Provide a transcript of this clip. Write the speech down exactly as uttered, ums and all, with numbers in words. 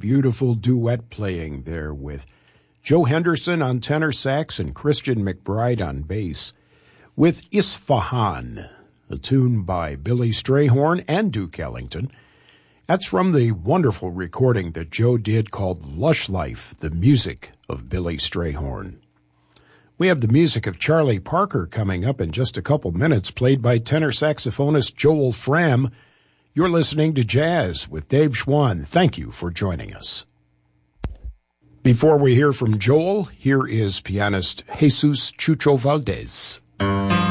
Beautiful duet playing there with Joe Henderson on tenor sax and Christian McBride on bass, with Isfahan, a tune by Billy Strayhorn and Duke Ellington. That's from the wonderful recording that Joe did called Lush Life, the music of Billy Strayhorn. We have the music of Charlie Parker coming up in just a couple minutes, played by tenor saxophonist Joel Fram. You're listening to Jazz with Dave Schwann. Thank you for joining us. Before we hear from Joel, here is pianist Jesus Chucho Valdez.